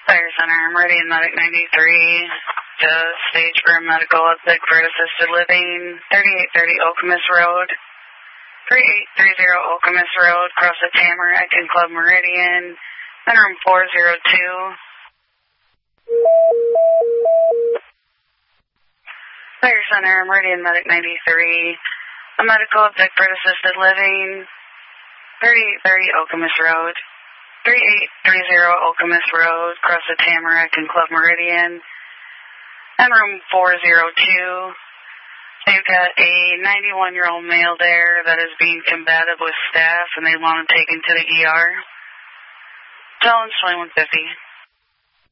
Fire Center, Meridian Medic 93, to stage for a medical at Bigford Assisted Living, 3830 Okemos Road, 3830 Okemos Road, cross the Tamarack and Club Meridian, and room 402. Fire Center, Meridian Medic 93, a medical at Bigford Assisted Living, 3830 Okemos Road, 3830 Okemos Road, cross the Tamarack and Club Meridian, and room 402. So you've got a 91-year-old male there that is being combative with staff, and they want him taken to the ER. Tell him 2150.